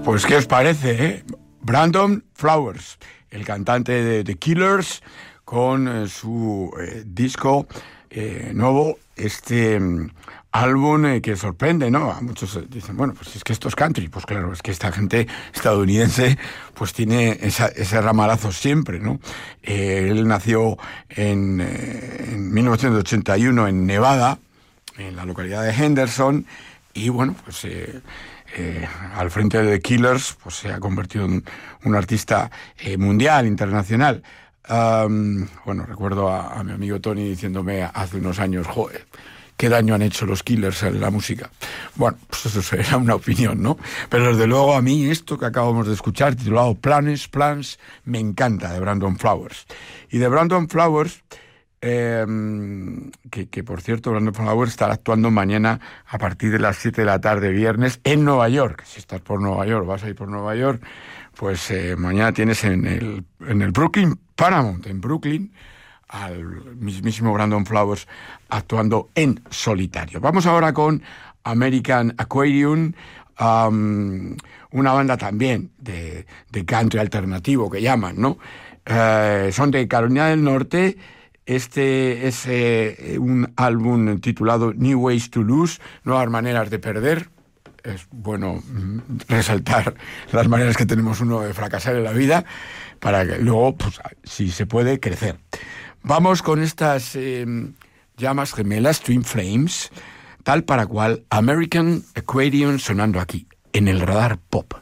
Pues, ¿qué os parece, Brandon Flowers, el cantante de The Killers, con su disco nuevo, álbum que sorprende, ¿no? A muchos dicen, bueno, pues es que esto es country. Pues claro, es que esta gente estadounidense pues tiene ese ramalazo siempre, ¿no? Él nació en 1981 en Nevada, en la localidad de Henderson, y bueno, pues al frente de The Killers pues se ha convertido en un artista mundial, internacional. Bueno, recuerdo a mi amigo Tony diciéndome hace unos años, joder, qué daño han hecho los Killers en la música. Bueno, pues eso era una opinión, ¿no? Pero desde luego a mí esto que acabamos de escuchar, titulado Plans, me encanta, de Brandon Flowers. Y de Brandon Flowers, que por cierto, Brandon Flowers estará actuando mañana a partir de las 7 de la tarde, viernes, en Nueva York. Si estás por Nueva York, vas a ir por Nueva York, pues mañana tienes en el Brooklyn Paramount, en Brooklyn, al mismísimo Brandon Flowers actuando en solitario. Vamos ahora con American Aquarium, una banda también de country alternativo que llaman, ¿no? Son de Carolina del Norte. Este es un álbum titulado New Ways to Lose, Nuevas Maneras de Perder. Es bueno resaltar las maneras que tenemos uno de fracasar en la vida para que luego, pues, si se puede, crecer. Vamos con estas llamas gemelas, Twin Flames, tal para cual American Aquarium sonando aquí, en el Radar Pop.